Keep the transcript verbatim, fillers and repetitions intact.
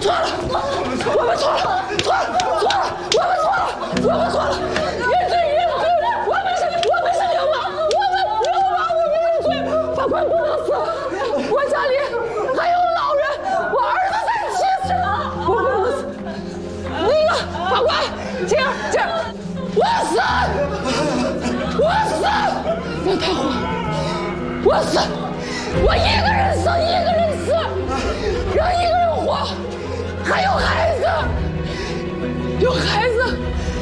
错了，我们错了，错了，错了，我们错了，我们错了，认罪认罪，我们是，我们是流氓，我们流氓，我们认罪，法官不能死，我家里还有老人，我儿子才七岁，我不能死。那个法官，这样这样，我死，我死，别太坏，我死，我一个人死，一个人死，让一个人活，还有孩子，有孩子。